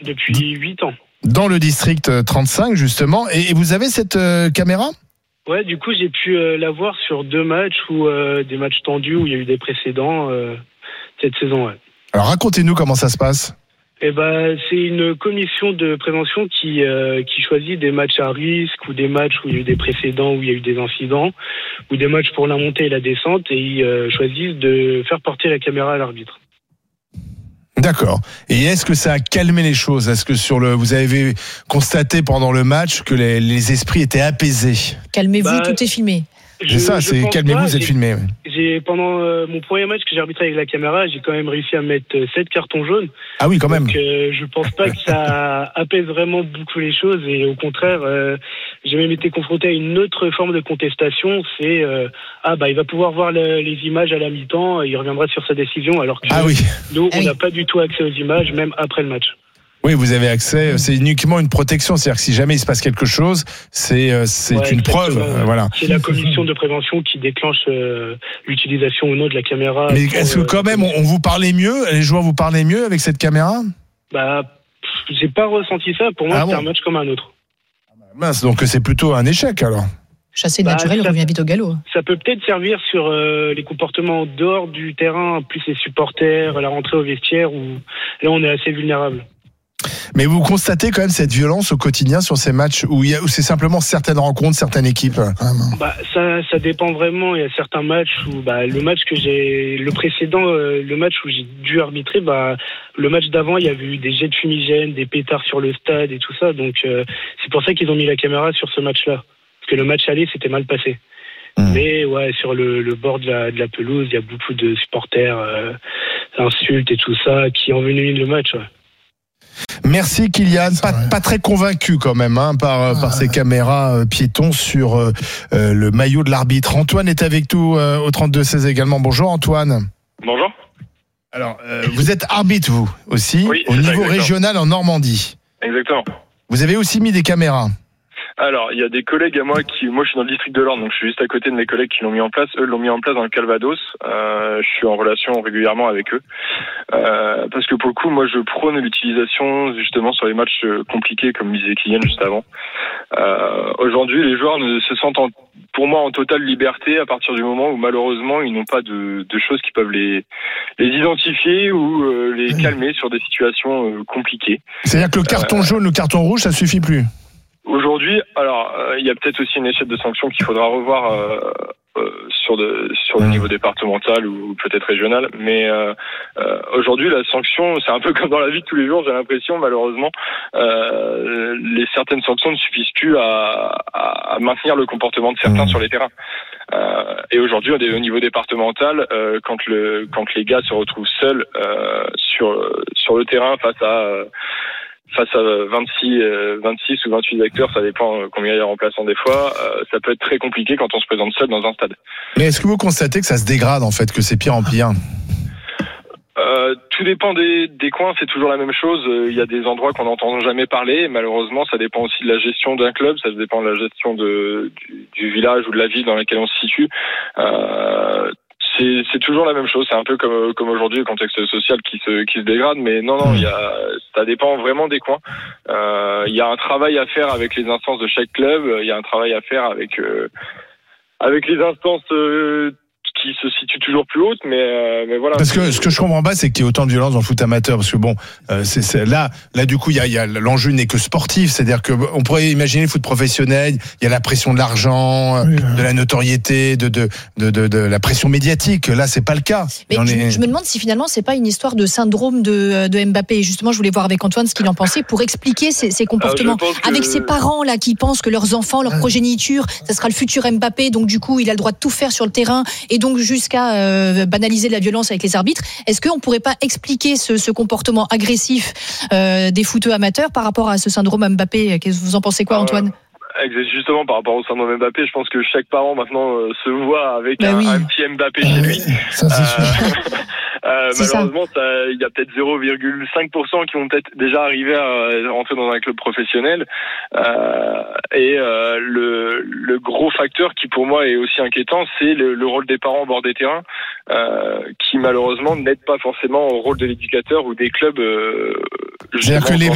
depuis 8 ans. Dans le district 35, justement. Et vous avez cette caméra ? Ouais, du coup, j'ai pu la voir sur 2 matchs ou des matchs tendus où il y a eu des précédents cette saison. Ouais. Alors, racontez-nous comment ça se passe. Eh ben, c'est une commission de prévention qui choisit des matchs à risque ou des matchs où il y a eu des précédents, où il y a eu des incidents, ou des matchs pour la montée et la descente, et ils choisissent de faire porter la caméra à l'arbitre. D'accord. Et est-ce que ça a calmé les choses ? Est-ce que vous avez constaté pendant le match que les esprits étaient apaisés ? Calmez-vous, tout est filmé. C'est ça, c'est calmez-vous, vous êtes filmé. Pendant mon premier match que j'ai arbitré avec la caméra, j'ai quand même réussi à mettre 7 cartons jaunes. Ah oui, quand même. Donc je pense pas que ça apaise vraiment beaucoup les choses, et au contraire, j'ai même été confronté à une autre forme de contestation, c'est il va pouvoir voir les images à la mi-temps, il reviendra sur sa décision, alors que nous on n'a pas du tout accès aux images, même après le match. Oui, vous avez accès, c'est uniquement une protection, c'est-à-dire que si jamais il se passe quelque chose, c'est une preuve. Voilà. C'est la commission de prévention qui déclenche l'utilisation ou non de la caméra. Mais est-ce que quand même on vous parlait mieux, les joueurs vous parlaient mieux avec cette caméra ? J'ai pas ressenti ça, pour moi c'était un match comme un autre. Mince, donc c'est plutôt un échec alors. Chasser naturel revient vite au galop. Ça peut peut-être servir sur les comportements en dehors du terrain, plus les supporters, la rentrée au vestiaire, où là on est assez vulnérable. Mais vous constatez quand même cette violence au quotidien sur ces matchs où c'est simplement certaines rencontres, certaines équipes. Ça dépend vraiment. Il y a certains matchs où le match où j'ai dû arbitrer, le match d'avant, il y avait eu des jets de fumigène, des pétards sur le stade et tout ça. Donc c'est pour ça qu'ils ont mis la caméra sur ce match-là, parce que le match aller s'était mal passé. Mais sur le bord de la pelouse, il y a beaucoup de supporters, insultes et tout ça qui enveniment le match. Ouais. Merci Kylian, pas très convaincu quand même par ces caméras piétons sur le maillot de l'arbitre. Antoine est avec nous au 32-16 également. Bonjour Antoine. Bonjour. Alors vous êtes arbitre vous aussi, au niveau régional en Normandie. Exactement. Vous avez aussi mis des caméras. Alors, il y a des collègues à moi moi je suis dans le district de l'Orne, donc je suis juste à côté de mes collègues qui l'ont mis en place. Eux l'ont mis en place dans le Calvados. Je suis en relation régulièrement avec eux. Parce que pour le coup, moi je prône l'utilisation justement sur les matchs compliqués, comme disait Kylian juste avant. Aujourd'hui, les joueurs se sentent pour moi en totale liberté à partir du moment où malheureusement ils n'ont pas de choses qui peuvent les identifier ou les calmer sur des situations compliquées. C'est-à-dire que le carton jaune, le carton rouge, ça suffit plus. Aujourd'hui, il y a peut-être aussi une échelle de sanctions qu'il faudra revoir sur le niveau départemental ou peut-être régional. Mais aujourd'hui, la sanction, c'est un peu comme dans la vie de tous les jours, j'ai l'impression, malheureusement, certaines sanctions ne suffisent plus à maintenir le comportement de certains sur les terrains. Et aujourd'hui, au niveau départemental, quand les gars se retrouvent seuls sur le terrain face à 26 ou 28 acteurs, ça dépend combien il y a de remplaçants des fois, ça peut être très compliqué quand on se présente seul dans un stade. Mais est-ce que vous constatez que ça se dégrade en fait, que c'est pire en pire ? Tout dépend des coins, c'est toujours la même chose. Il y a des endroits qu'on n'entend jamais parler. Malheureusement, ça dépend aussi de la gestion d'un club, ça dépend de la gestion du village ou de la ville dans laquelle on se situe. C'est toujours la même chose. C'est un peu comme aujourd'hui le contexte social qui se dégrade, mais non, ça dépend vraiment des coins. Il y a un travail à faire avec les instances de chaque club. Il y a un travail à faire avec les instances qui se situent toujours plus hautes, mais voilà. Parce que ce que je comprends pas, c'est qu'il y a autant de violence dans le foot amateur, parce que là du coup il y a l'enjeu n'est que sportif, c'est-à-dire que on pourrait imaginer le foot professionnel, il y a la pression de l'argent, de la notoriété, de la pression médiatique. Là, c'est pas le cas. Mais je me demande si finalement c'est pas une histoire de syndrome de Mbappé. Et justement, je voulais voir avec Antoine ce qu'il en pensait pour expliquer ces comportements. Avec ces parents là qui pensent que leurs enfants, leur progéniture, ça sera le futur Mbappé, donc du coup il a le droit de tout faire sur le terrain, et donc jusqu'à banaliser la violence avec les arbitres. Est-ce qu'on pourrait pas expliquer ce comportement agressif des footeux amateurs par rapport à ce syndrome Mbappé ? Vous en pensez quoi, Antoine ? Justement, par rapport au syndrome Mbappé, je pense que chaque parent maintenant se voit avec un petit Mbappé chez lui. Ça, c'est sûr. Malheureusement, il y a peut-être 0,5% qui vont peut-être déjà arriver à rentrer dans un club professionnel. Et le gros facteur qui pour moi est aussi inquiétant, c'est le rôle des parents au bord des terrains, qui malheureusement n'aide pas forcément au rôle de l'éducateur ou des clubs. C'est-à-dire que